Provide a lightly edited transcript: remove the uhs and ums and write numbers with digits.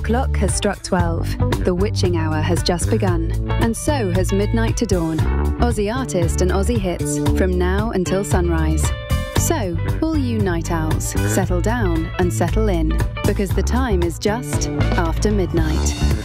clock has struck 12. The witching hour has just begun. And so has Midnight to Dawn. Aussie artist and Aussie hits from now until sunrise. So, all you night owls, settle down and settle in, because the time is just after midnight.